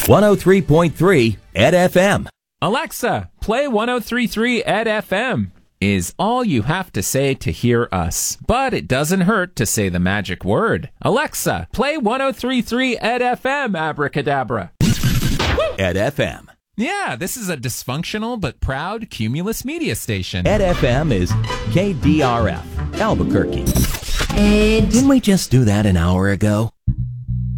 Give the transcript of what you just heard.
103.3 Ed FM. Alexa, play 103.3 Ed FM is all you have to say to hear us. But it doesn't hurt to say the magic word. Alexa, play 103.3 Ed FM, abracadabra. Ed FM. Yeah, this is a dysfunctional but proud Cumulus media station. Ed FM is KDRF, Albuquerque. Ed. Didn't we just do that an hour ago?